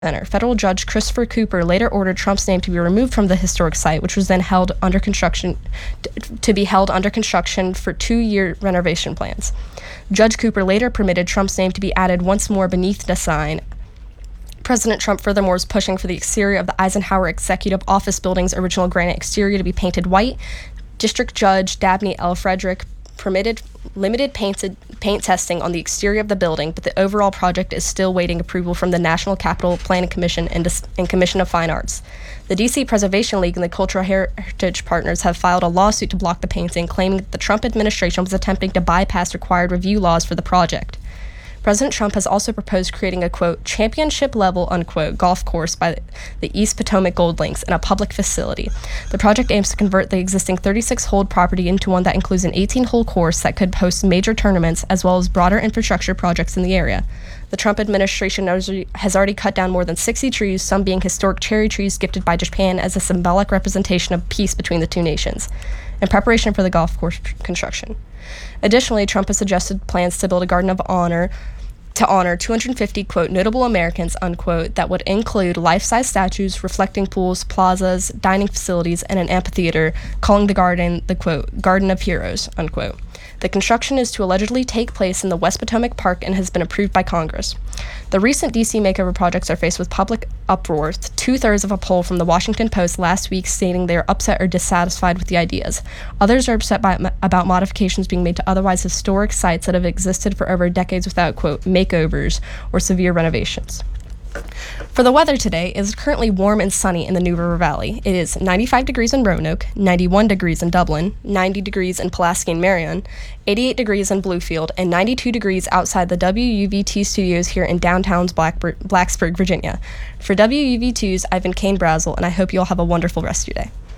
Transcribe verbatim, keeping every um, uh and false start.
Center. Federal Judge Christopher Cooper later ordered Trump's name to be removed from the historic site, which was then held under construction to be held under construction for two-year renovation plans. Judge Cooper later permitted Trump's name to be added once more beneath the sign. President Trump furthermore is pushing for the exterior of the Eisenhower Executive Office Building's original granite exterior to be painted white. District Judge Dabney L. Frederick permitted limited painted, paint testing on the exterior of the building, but the overall project is still waiting approval from the National Capital Planning Commission and, and Commission of Fine Arts. The D C Preservation League and the Cultural Heritage Partners have filed a lawsuit to block the painting, claiming that the Trump administration was attempting to bypass required review laws for the project. President Trump has also proposed creating a, quote, championship-level, unquote, golf course by the East Potomac Gold Links in a public facility. The project aims to convert the existing thirty-six-hole property into one that includes an eighteen-hole course that could host major tournaments as well as broader infrastructure projects in the area. The Trump administration has already cut down more than sixty trees, some being historic cherry trees gifted by Japan as a symbolic representation of peace between the two nations, in preparation for the golf course construction. Additionally, Trump has suggested plans to build a garden of honor to honor two hundred fifty, quote, notable Americans, unquote, that would include life-size statues, reflecting pools, plazas, dining facilities, and an amphitheater, calling the garden the, quote, Garden of Heroes, unquote. The construction is to allegedly take place in the West Potomac Park and has been approved by Congress. The recent D C makeover projects are faced with public uproar, with two-thirds of a poll from the Washington Post last week stating they are upset or dissatisfied with the ideas. Others are upset by, about modifications being made to otherwise historic sites that have existed for over decades without, quote, makeovers or severe renovations. For the weather today, it is currently warm and sunny in the New River Valley. It is ninety-five degrees in Roanoke, ninety-one degrees in Dublin, ninety degrees in Pulaski and Marion, eighty-eight degrees in Bluefield, and ninety-two degrees outside the W U V T studios here in downtown Blackbir- Blacksburg, Virginia. For W U V two's, I've been Kane Brazel, and I hope you all have a wonderful rest of your day.